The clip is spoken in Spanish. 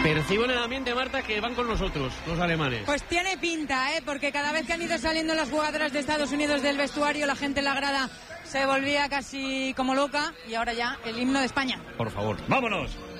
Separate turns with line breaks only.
Percibo en el ambiente, Marta, que van con nosotros, los alemanes.
Pues tiene pinta, porque cada vez que han ido saliendo las jugadoras de Estados Unidos del vestuario, la gente en la grada se volvía casi como loca, y ahora ya el himno de España.
Por favor, vámonos.